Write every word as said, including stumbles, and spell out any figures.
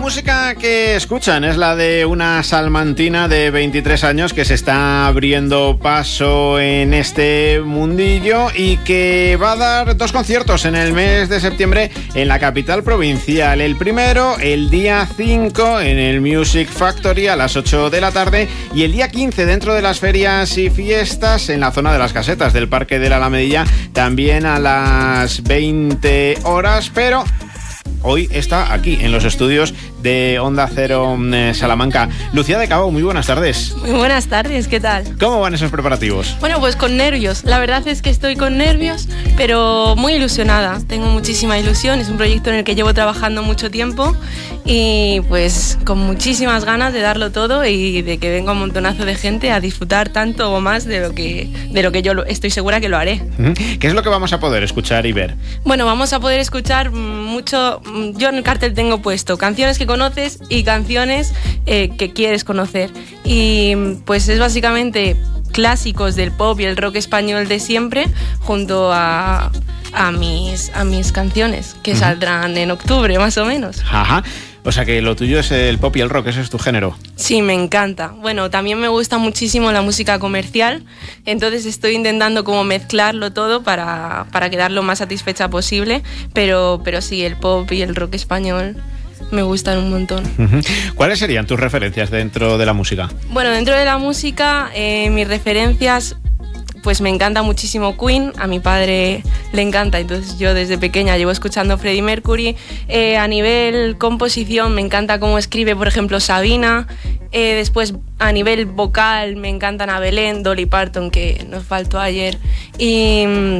música que escuchan es la de una salmantina de veintitrés años que se está abriendo paso en este mundillo y que va a dar dos conciertos en el mes de septiembre en la capital provincial. El primero, el día cinco, en el Music Factory a las ocho de la tarde, y el día quince dentro de las ferias y fiestas en la zona de las casetas del Parque de la Alamedilla, también a las veinte horas, pero hoy está aquí en los estudios de Onda Cero eh, Salamanca. Lucía de Cabo, muy buenas tardes. Muy buenas tardes, ¿qué tal? ¿Cómo van esos preparativos? Bueno, pues con nervios. La verdad es que estoy con nervios, pero muy ilusionada. Tengo muchísima ilusión. Es un proyecto en el que llevo trabajando mucho tiempo y pues con muchísimas ganas de darlo todo y de que venga un montonazo de gente a disfrutar tanto o más de lo que, de lo que yo estoy segura que lo haré. ¿Qué es lo que vamos a poder escuchar y ver? Bueno, vamos a poder escuchar mucho. Yo en el cartel tengo puesto canciones que conoces y canciones eh, que quieres conocer. Y pues es básicamente clásicos del pop y el rock español de siempre junto a, a, mis, a mis canciones que uh-huh. saldrán en octubre más o menos. Ajá. O sea que lo tuyo es el pop y el rock, ese es tu género. Sí, me encanta. Bueno, también me gusta muchísimo la música comercial, entonces estoy intentando como mezclarlo todo para, para quedar lo más satisfecha posible, pero, pero sí, el pop y el rock español me gustan un montón. Uh-huh. ¿Cuáles serían tus referencias dentro de la música? Bueno, dentro de la música, eh, mis referencias... Pues me encanta muchísimo Queen, a mi padre le encanta, entonces yo desde pequeña llevo escuchando Freddie Mercury. Eh, a nivel composición me encanta cómo escribe, por ejemplo, Sabina. Eh, después a nivel vocal me encantan a Belén, Dolly Parton, que nos faltó ayer. Y